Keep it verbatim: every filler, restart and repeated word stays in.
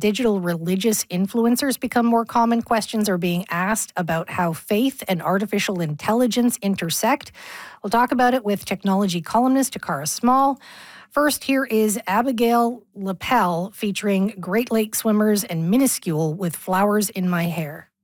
digital religious influencers become more common, questions are being asked about how faith and artificial intelligence intersect. We'll talk about it with technology columnist Takara Small. First, here is Abigail Lapel featuring Great Lake swimmers and Minuscule with Flowers in My Hair.